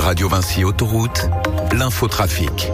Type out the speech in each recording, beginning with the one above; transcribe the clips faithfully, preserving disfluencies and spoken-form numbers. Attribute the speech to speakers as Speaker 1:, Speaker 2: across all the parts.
Speaker 1: Radio Vinci Autoroute, l'infotrafic.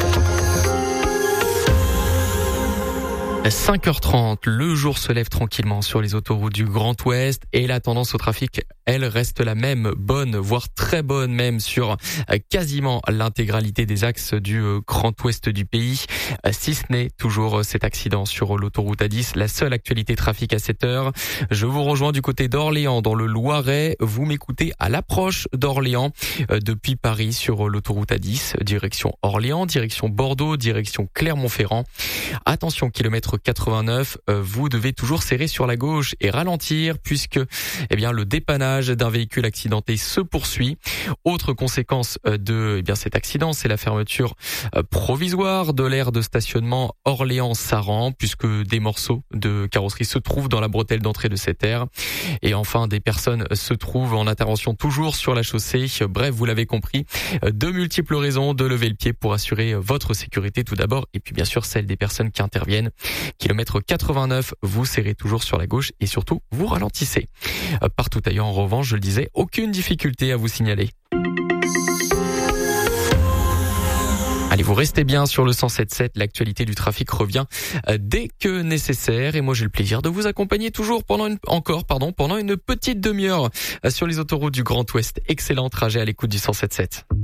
Speaker 2: cinq heures trente, le jour se lève tranquillement sur les autoroutes du Grand Ouest et la tendance au trafic, elle reste la même, bonne, voire très bonne même sur quasiment l'intégralité des axes du Grand Ouest du pays, si ce n'est toujours cet accident sur l'autoroute A dix, la seule actualité trafic à cette heure. Je vous rejoins du côté d'Orléans dans le Loiret, vous m'écoutez à l'approche d'Orléans depuis Paris sur l'autoroute A dix, direction Orléans, direction Bordeaux, direction Clermont-Ferrand. Attention, kilomètre quatre-vingt-neuf, vous devez toujours serrer sur la gauche et ralentir puisque eh bien le dépannage d'un véhicule accidenté se poursuit. Autre conséquence de eh bien cet accident, c'est la fermeture provisoire de l'aire de stationnement Orléans-Saran puisque des morceaux de carrosserie se trouvent dans la bretelle d'entrée de cette aire. Et enfin, des personnes se trouvent en intervention toujours sur la chaussée. Bref, vous l'avez compris, de multiples raisons de lever le pied pour assurer votre sécurité tout d'abord et puis bien sûr celle des personnes qui interviennent. Kilomètre quatre-vingt-neuf, vous serrez toujours sur la gauche et surtout vous ralentissez. Partout ailleurs, en revanche, je le disais, aucune difficulté à vous signaler. Allez, vous restez bien sur le cent sept virgule sept. L'actualité du trafic revient dès que nécessaire. Et moi, j'ai le plaisir de vous accompagner toujours pendant une, encore, pardon, pendant une petite demi-heure sur les autoroutes du Grand Ouest. Excellent trajet à l'écoute du cent sept virgule sept.